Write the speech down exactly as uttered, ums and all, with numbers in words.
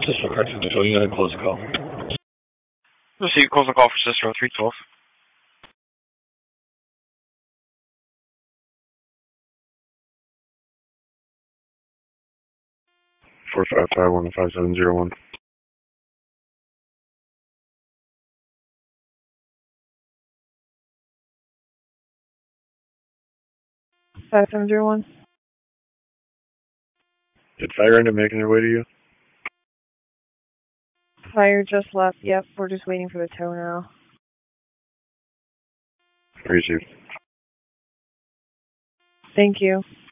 Sister Card Central, you gotta close the call. Receive close the call for Sister three twelve. Four five five one five seven zero one. Five seven zero one. Did fire end up making their way to you? Fire just left. Yep, we're just waiting for the tow now. Received. Thank you.